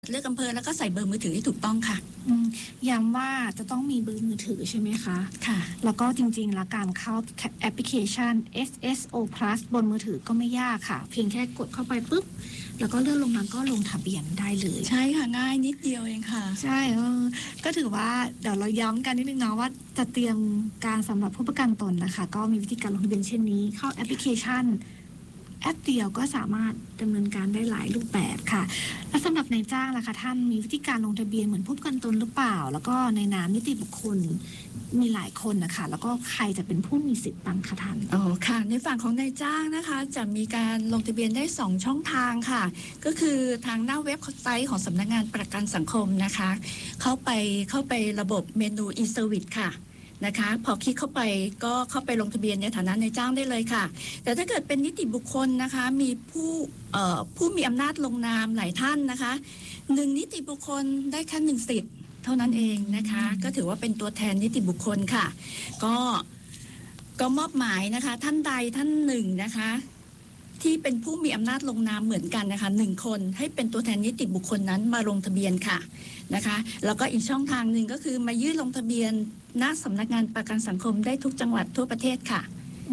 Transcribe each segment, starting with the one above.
เลือกอำเภอแล้วก็ใส่เบอร์มือถือที่ถูกต้องค่ะย้ำว่าจะต้องมีเบอร์มือถือใช่ไหมคะค่ะแล้วก็จริงๆแล้วการเข้าแอปพลิเคชัน SSO Plus บนมือถือก็ไม่ยากค่ะเพียงแค่กดเข้าไปปุ๊บแล้วก็เลื่อนลงมาก็ลงทะเบียนได้เลยใช่ค่ะง่ายนิดเดียวเองค่ะใช่ก็ถือว่าเดี๋ยวเราย้ำกันนิดนึงเนาะว่าจะเตรียมการสำหรับผู้ประกันตนนะคะก็มีวิธีการลงทะเบียนเช่นนี้เข้าแอปพลิเคชันแอปเดียวก็สามารถดำเนินการได้หลายรูปแบบค่ะและสำหรับนายจ้างล่ะคะท่านมีวิธีการลงทะเบียนเหมือนผู้ประกันตนหรือเปล่าแล้วก็ในนามนิติบุคคลมีหลายคนนะคะแล้วก็ใครจะเป็นผู้มีสิทธิ์บ้างคะท่านอ๋อค่ะในฝั่งของนายจ้างนะคะจะมีการลงทะเบียนได้2ช่องทางค่ะก็คือทางหน้าเว็บไซต์ของสำนักงานประกันสังคมนะคะเข้าไประบบเมนู e-service ค่ะนะคะพอคลิกเข้าไปก็เข้าไปลงทะเบียนในฐานะนายจ้างได้เลยค่ะแต่ถ้าเกิดเป็นนิติบุคคลนะคะมีผู้มีอำนาจลงนามหลายท่านนะคะ1นิติบุคคลได้แค่1สิทธิ์เท่านั้นเองนะคะก็ถือว่าเป็นตัวแทนนิติบุคคลค่ะก็มอบหมายนะคะท่านใดท่านหนึ่งนะคะที่เป็นผู้มีอำนาจลงนามเหมือนกันนะคะ1คนให้เป็นตัวแทนนิติบุคคลนั้นมาลงทะเบียนค่ะนะคะแล้วก็อีกช่องทางหนึ่งก็คือมายื่นลงทะเบียนณสำนักงานประกันสังคมได้ทุกจังหวัดทั่วประเทศค่ะ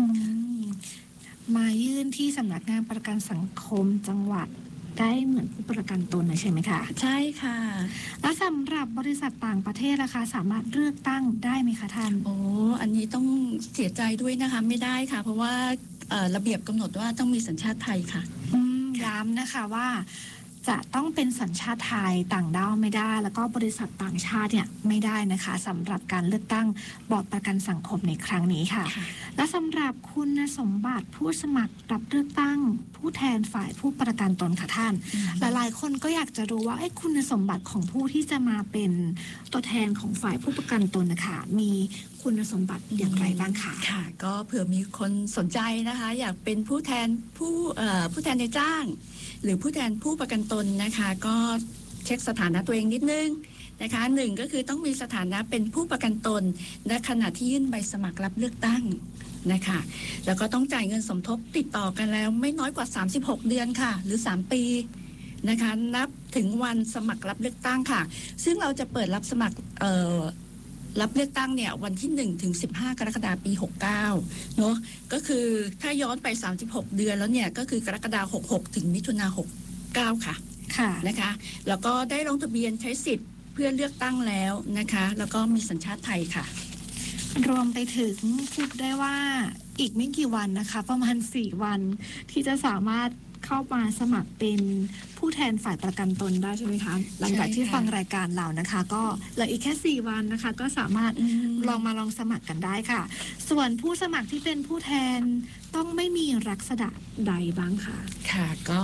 มายื่นที่สำนักงานประกันสังคมจังหวัดได้เหมือนผู้ประกันตนนะใช่ไหมคะใช่ค่ะแล้วสำหรับบริษัทต่างประเทศล่ะคะสามารถเลือกตั้งได้ไหมคะท่านอันนี้ต้องเสียใจด้วยนะคะไม่ได้ค่ะเพราะว่าระเบียบกำหนดว่าต้องมีสัญชาติไทยค่ะย้ำนะคะว่าจะต้องเป็นสัญชาติไทยต่างด้าวไม่ได้แล้วก็บริษัทต่างชาติเนี่ยไม่ได้นะคะสำหรับการเลือกตั้งบอร์ดประกันสังคมในครั้งนี้ค่ะและสำหรับคุณสมบัติผู้สมัครรับเลือกตั้งผู้แทนฝ่ายผู้ประกันตนค่ะท่านหลายๆคนก็อยากจะรู้ว่าคุณสมบัติของผู้ที่จะมาเป็นตัวแทนของฝ่ายผู้ประกันตนนะคะมีคุณสมบัติอย่างไรบ้างคะค่ะก็เผื่อมีคนสนใจนะคะอยากเป็นผู้แทนนายจ้างหรือผู้แทนผู้ประกันตนนะคะก็เช็คสถานะตัวเองนิดนึงนะคะ1ก็คือต้องมีสถานะเป็นผู้ประกันตนในขณะที่ยื่นใบสมัครรับเลือกตั้งนะคะแล้วก็ต้องจ่ายเงินสมทบติดต่อกันแล้วไม่น้อยกว่า36เดือนค่ะหรือ3ปีนะคะนับถึงวันสมัครรับเลือกตั้งค่ะซึ่งเราจะเปิดรับสมัครรับเลือกตั้งเนี่ยวันที่1ถึง15กรกฎาคมปี69เนาะก็คือถ้าย้อนไป36เดือนแล้วเนี่ยก็คือกรกฎาคม66ถึงมิถุนายน69ค่ะนะคะแล้วก็ได้ลงทะเบียนใช้สิทธิ์เพื่อเลือกตั้งแล้วนะคะแล้วก็มีสัญชาติไทยค่ะรวมไปถึงพูดได้ว่าอีกไม่กี่วันนะคะประมาณ4วันที่จะสามารถเข้ามาสมัครเป็นผู้แทนฝ่ายประกันตนได้ใช่ไหมคะหลังจากที่ฟังรายการเรานะคะก็เหลืออีกแค่4วันนะคะก็สามารถลองสมัครกันได้ค่ะส่วนผู้สมัครที่เป็นผู้แทนต้องไม่มีลักษณะใดบ้างคะค่ะก็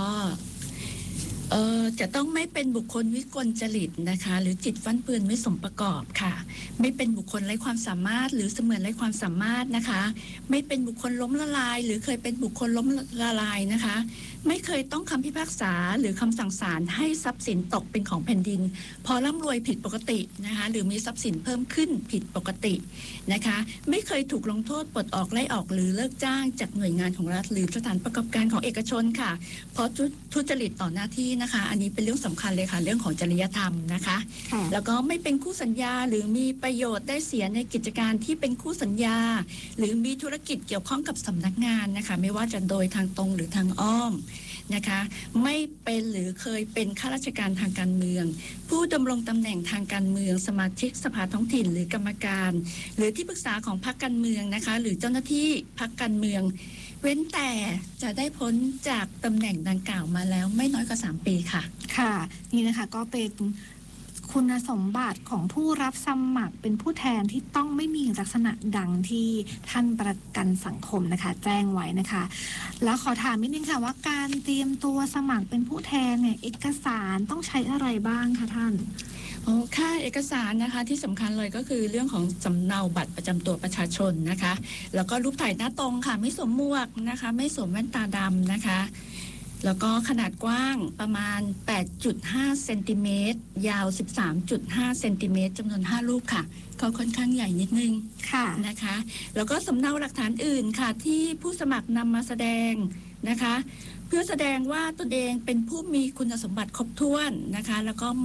จะต้องไม่เป็นบุคคลวิกลจริตนะคะหรือจิตฟั่นเฟือนไม่สมประกอบค่ะไม่เป็นบุคคลไร้ความสามารถหรือเสมือนไร้ความสามารถนะคะไม่เป็นบุคคลล้มละลายหรือเคยเป็นบุคคลล้มละลายนะคะไม่เคยต้องคำพิพากษาหรือคำสั่งศาลให้ทรัพย์สินตกเป็นของแผ่นดินพอร่ำรวยผิดปกตินะคะหรือมีทรัพย์สินเพิ่มขึ้นผิดปกตินะคะไม่เคยถูกลงโทษปลดออกไล่ออกหรือเลิกจ้างจากหน่วยงานของรัฐหรือสถานประกอบการของเอกชนค่ะเพราะทุจริตต่อหน้าที่นะคะอันนี้เป็นเรื่องสำคัญเลยค่ะเรื่องของจริยธรรมนะคะแล้วก็ไม่เป็นคู่สัญญาหรือมีประโยชน์ได้เสียในกิจการที่เป็นคู่สัญญาหรือมีธุรกิจเกี่ยวข้องกับสำนักงานนะคะไม่ว่าจะโดยทางตรงหรือทางอ้อมนะคะไม่เป็นหรือเคยเป็นข้าราชการทางการเมืองผู้ดำรงตำแหน่งทางการเมืองสมาชิกสภาท้องถิ่นหรือกรรมการหรือที่ปรึกษาของพรรคการเมืองนะคะหรือเจ้าหน้าที่พรรคการเมืองเว้นแต่จะได้พ้นจากตำแหน่งดังกล่าวมาแล้วไม่น้อยกว่า3ปีค่ะค่ะนี่นะคะก็เป็นคุณสมบัติของผู้รับสมัครเป็นผู้แทนที่ต้องไม่มีลักษณะดังที่ท่านประกันสังคมนะคะแจ้งไว้นะคะแล้วขอถามนิดนึงค่ะว่าการเตรียมตัวสมัครเป็นผู้แทนเนี่ยเอกสารต้องใช้อะไรบ้างคะท่านค่ะเอกสารนะคะที่สำคัญเลยก็คือเรื่องของสำเนาบัตรประจำตัวประชาชนนะคะแล้วก็รูปถ่ายหน้าตรงค่ะไม่สวมหมวกนะคะไม่สวมแว่นตาดำนะคะแล้วก็ขนาดกว้างประมาณ 8.5 เซนติเมตรยาว 13.5 เซนติเมตรจำนวน5รูปค่ะก็ค่อนข้างใหญ่นิดนึงค่ะนะคะแล้วก็สำเนาหลักฐานอื่นค่ะที่ผู้สมัครนำมาแสดงนะคะเพื่อแสดงว่าตนเองเป็นผู้มีคุณสมบัติครบถ้วนนะคะแล้วก็